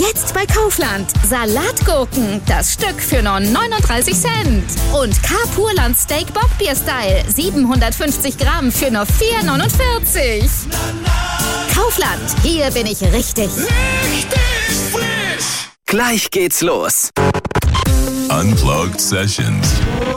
Jetzt bei Kaufland. Salatgurken, das Stück für nur 39 Cent. Und K-Purland Steak Bockbier-Style, 750 Gramm für nur 4,49. Kaufland, hier bin ich richtig. Richtig frisch! Gleich geht's los. Unplugged Sessions.